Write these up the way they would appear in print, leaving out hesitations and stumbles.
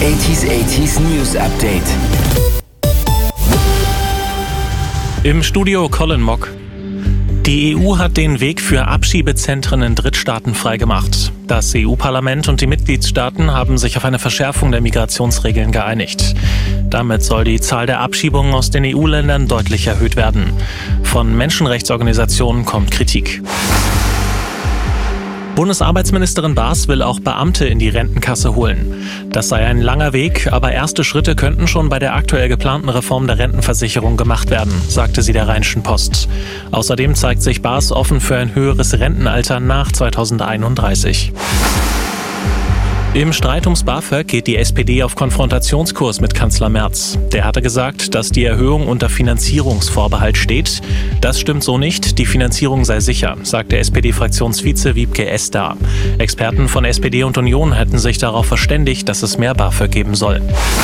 80s News Update. Im Studio Colin Mock. Die EU hat den Weg für Abschiebezentren in Drittstaaten freigemacht. Das EU-Parlament und die Mitgliedstaaten haben sich auf eine Verschärfung der Migrationsregeln geeinigt. Damit soll die Zahl der Abschiebungen aus den EU-Ländern deutlich erhöht werden. Von Menschenrechtsorganisationen kommt Kritik. Bundesarbeitsministerin Baas will auch Beamte in die Rentenkasse holen. Das sei ein langer Weg, aber erste Schritte könnten schon bei der aktuell geplanten Reform der Rentenversicherung gemacht werden, sagte sie der Rheinischen Post. Außerdem zeigt sich Baas offen für ein höheres Rentenalter nach 2031. Im Streit ums BAföG geht die SPD auf Konfrontationskurs mit Kanzler Merz. Der hatte gesagt, dass die Erhöhung unter Finanzierungsvorbehalt steht. Das stimmt so nicht, die Finanzierung sei sicher, sagte SPD-Fraktionsvize Wiebke Esda. Experten von SPD und Union hätten sich darauf verständigt, dass es mehr BAföG geben soll.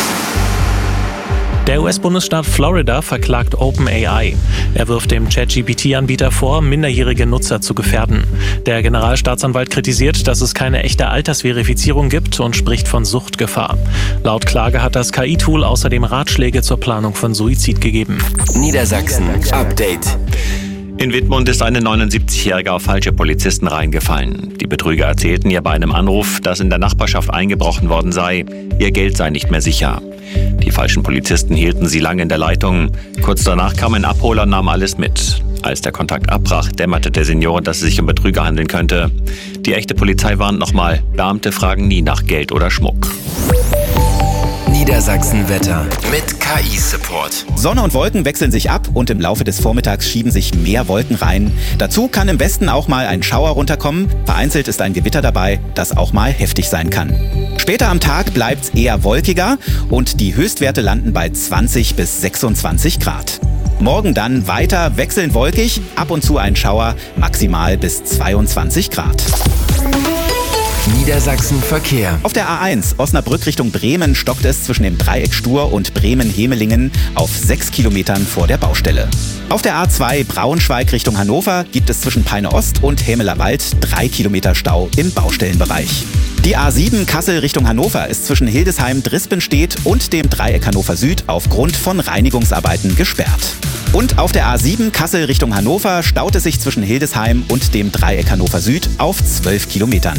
Der US-Bundesstaat Florida verklagt OpenAI. Er wirft dem ChatGPT-Anbieter vor, minderjährige Nutzer zu gefährden. Der Generalstaatsanwalt kritisiert, dass es keine echte Altersverifizierung gibt und spricht von Suchtgefahr. Laut Klage hat das KI-Tool außerdem Ratschläge zur Planung von Suizid gegeben. Niedersachsen Update. In Wittmund ist eine 79-Jährige auf falsche Polizisten reingefallen. Die Betrüger erzählten ihr bei einem Anruf, dass in der Nachbarschaft eingebrochen worden sei. Ihr Geld sei nicht mehr sicher. Die falschen Polizisten hielten sie lange in der Leitung. Kurz danach kam ein Abholer und nahm alles mit. Als der Kontakt abbrach, dämmerte der Seniorin, dass es sich um Betrüger handeln könnte. Die echte Polizei warnt nochmal, Beamte fragen nie nach Geld oder Schmuck. Niedersachsen Wetter mit KI-Support. Sonne und Wolken wechseln sich ab und im Laufe des Vormittags schieben sich mehr Wolken rein. Dazu kann im Westen auch mal ein Schauer runterkommen. Vereinzelt ist ein Gewitter dabei, das auch mal heftig sein kann. Später am Tag bleibt es eher wolkiger und die Höchstwerte landen bei 20 bis 26 Grad. Morgen dann weiter wechselnd wolkig, ab und zu ein Schauer, maximal bis 22 Grad. Niedersachsen Verkehr. Auf der A1 Osnabrück Richtung Bremen stockt es zwischen dem Dreieck Stur und Bremen-Hemelingen auf 6 Kilometern vor der Baustelle. Auf der A2 Braunschweig Richtung Hannover gibt es zwischen Peine Ost und Hämeler Wald 3 Kilometer Stau im Baustellenbereich. Die A7 Kassel Richtung Hannover ist zwischen Hildesheim-Drispenstedt und dem Dreieck Hannover Süd aufgrund von Reinigungsarbeiten gesperrt. Und auf der A7 Kassel Richtung Hannover staut es sich zwischen Hildesheim und dem Dreieck Hannover Süd auf 12 Kilometern.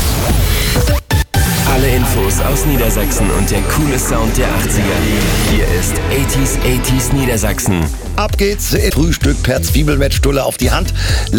Alle Infos aus Niedersachsen und der coole Sound der 80er. Hier ist 80s Niedersachsen. Ab geht's, Frühstück per Zwiebelmettstulle auf die Hand.